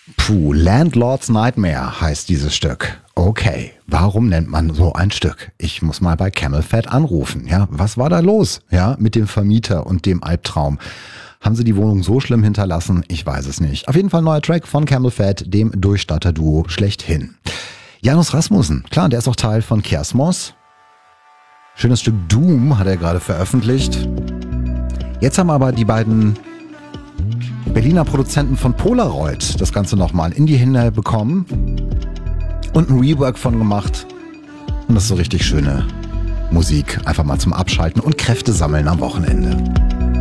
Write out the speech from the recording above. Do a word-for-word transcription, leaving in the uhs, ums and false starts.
Puh, Landlord's Nightmare heißt dieses Stück. Okay, warum nennt man so ein Stück? Ich muss mal bei Camel Fat anrufen. Ja, was war da los? Ja, mit dem Vermieter und dem Albtraum. Haben sie die Wohnung so schlimm hinterlassen? Ich weiß es nicht. Auf jeden Fall neuer Track von Camel Fat, dem Durchstarter-Duo schlechthin. Janus Rasmussen, klar, der ist auch Teil von Kiasmos. Schönes Stück Doom hat er gerade veröffentlicht. Jetzt haben aber die beiden Berliner Produzenten von Polaroid das Ganze nochmal in die Hände bekommen und ein Rework von gemacht. Und das ist so richtig schöne Musik. Einfach mal zum Abschalten und Kräfte sammeln am Wochenende.